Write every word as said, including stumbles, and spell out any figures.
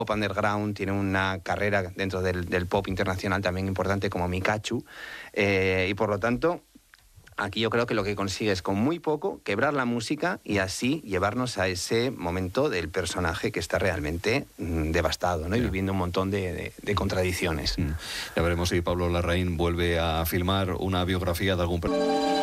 pop underground, tiene una carrera dentro del, del pop internacional también importante como Mikachu, eh, y por lo tanto aquí yo creo que lo que consigue es con muy poco quebrar la música y así llevarnos a ese momento del personaje que está realmente mmm, devastado, ¿no? Y viviendo un montón de, de, de contradicciones. Mm. Ya veremos si Pablo Larraín vuelve a filmar una biografía de algún personaje.